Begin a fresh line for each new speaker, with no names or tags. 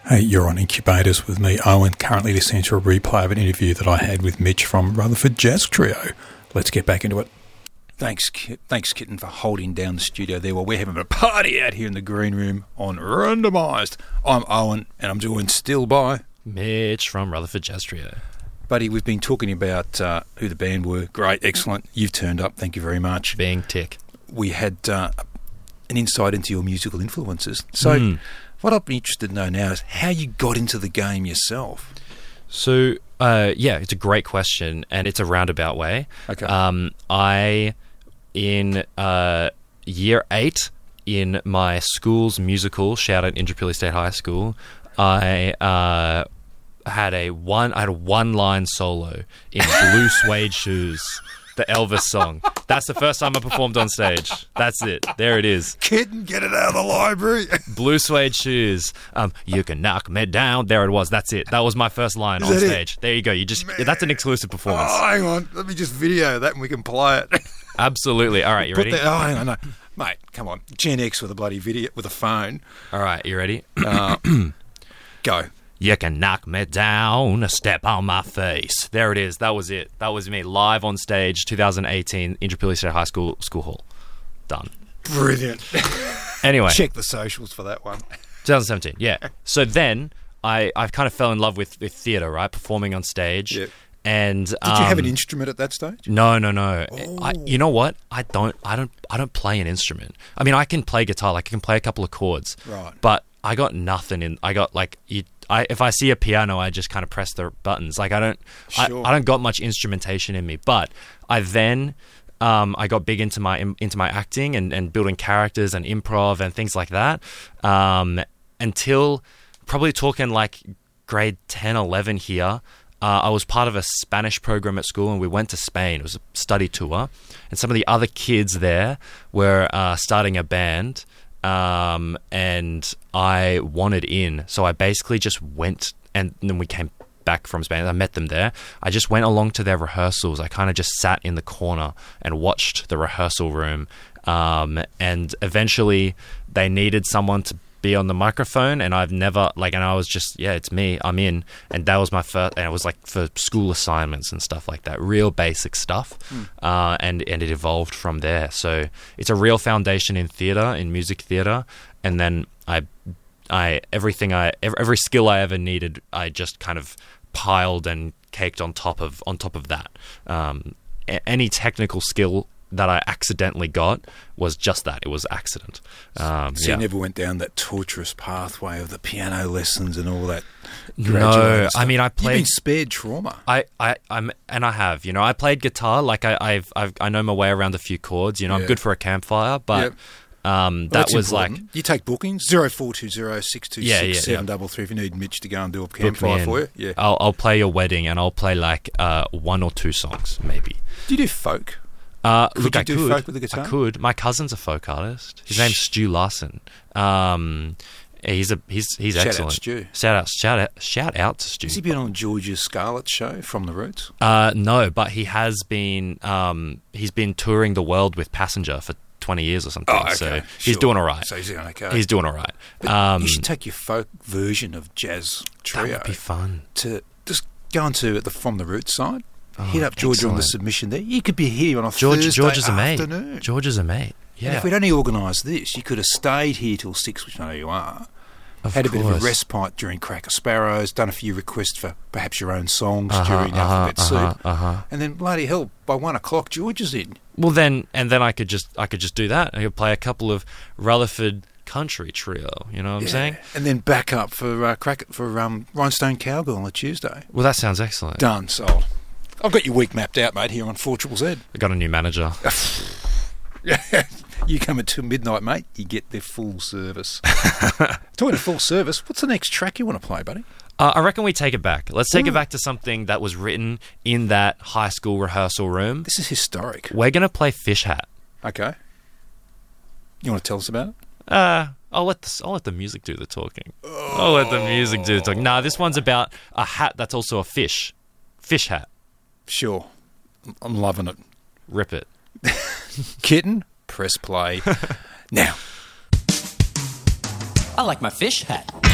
Hey, you're on Incubators with me, Owen, currently listening to a replay of an interview that I had with Mitch from Rutherford Jazz Trio. Let's get back into it. Thanks, Kitten, for holding down the studio there while we're having a party out here in the green room on Randomised. I'm Owen, and I'm joined still by
Mitch from Rutherford Jazz Trio.
Buddy, we've been talking about who the band were. Great, excellent. You've turned up. Thank you very much.
Being tick.
We had an insight into your musical influences. So what I'd be interested to know now is how you got into the game yourself.
So, it's a great question, and it's a roundabout way.
Okay.
In year 8 in my school's musical, shout out Indooroopilly State High School, I had a one-line solo in Blue Suede Shoes, the Elvis song. That's the first time I performed on stage. That's it. There it is.
Kitten, get it out of the library.
Blue Suede Shoes. You can knock me down. There it was. That's it. That was my first line on stage. There you go. That's an exclusive performance.
Oh, hang on. Let me just video that and we can play it.
Absolutely. All right, you ready?
Hang on. No. Mate, come on. Gen X with a bloody video, with a phone.
All right, you ready?
Go.
You can knock me down, step on my face. There it is. That was it. That was me live on stage, 2018, Indooroopilly State High School Hall. Done.
Brilliant.
Anyway.
Check the socials for that one.
2017, yeah. So then I kind of fell in love with theatre, right? Performing on stage.
Yeah.
And
did you have an instrument at that stage?
No.
Oh.
You know what? I don't play an instrument. I mean, I can play guitar, like I can play a couple of chords.
Right.
But I got nothing in. I got like if I see a piano, I just kind of press the buttons. Like I don't got much instrumentation in me. But I then I got big into my acting and building characters and improv and things like that. Until probably talking like grade 10, 11 here. I was part of a Spanish program at school, and we went to Spain. It was a study tour, and some of the other kids there were starting a band. And I wanted in, so I basically just went, and then we came back from Spain. I met them there. I just went along to their rehearsals. I kind of just sat in the corner and watched the rehearsal room. And eventually they needed someone to be on the microphone, and I've never and I was just, it's me, I'm in. And that was my first, and it was like for school assignments and stuff like that, real basic stuff. And it evolved from there. So it's a real foundation in theatre, in music theatre. And then every skill I ever needed, I just kind of piled and caked on top of that. Any technical skill that I accidentally got was just that. It was accident.
You never went down that torturous pathway of the piano lessons and all that?
No, I mean, I played.
You've been spared trauma.
I have. I played guitar. Like I know my way around a few chords. I'm good for a campfire, but that was important. Like
you take bookings 0420-626-733 if you need Mitch to go and do a campfire for you. Yeah,
I'll play your wedding, and I'll play like 1 or 2 songs maybe.
Do you do folk?
Look,
I could. Folk with the guitar?
I could. My cousin's a folk artist. His name's Stu Larson. He's excellent.
Stu.
Shout out to Stu.
Has he been on Georgia Scarlett's show From the Roots?
No, but he has been. He's been touring the world with Passenger for 20 years or something.
Oh, okay.
So he's doing all right.
So he's doing okay.
He's doing all right.
But you should take your folk version of Jazz Trio.
That would be fun.
To just go onto the From the Roots side. Hit up Georgia
excellent.
on the submission there. You could be here on a Thursday afternoon.
George is a mate. Yeah.
And if we'd only organised this, you could have stayed here till 6, which I know you are. Had a bit of a respite during Cracker Sparrows, done a few requests for perhaps your own songs during Alphabet Soup. And then, bloody hell, by 1 o'clock, George is in.
Well, then I could just do that. I could play a couple of Rutherford country trio, you know what I'm saying?
And then back up for Rhinestone Cowgirl on a Tuesday.
Well, that sounds excellent.
Done, sold. I've got your week mapped out, mate, here on 4ZZZ.
I got a new manager.
You come at 2 midnight, mate, you get the full service. Talking of full service, what's the next track you want to play, buddy?
I reckon we take it back. Let's take it back to something that was written in that high school rehearsal room.
This is historic.
We're going to play Fish Hat.
Okay. You want to tell us about it?
I'll let the music do the talking. I'll let the music do the talking. Nah, this one's about a hat that's also a fish. Fish hat.
Sure. I'm loving it.
Rip it.
Kitten, press play. Now.
I like my fish hat.